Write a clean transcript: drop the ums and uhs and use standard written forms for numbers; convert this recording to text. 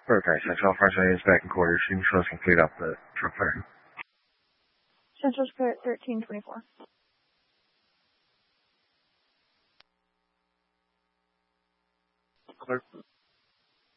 Okay, Central Alpha is back in quarters. You can show us complete up the truck fire. Central Spirit 1324. Clerk.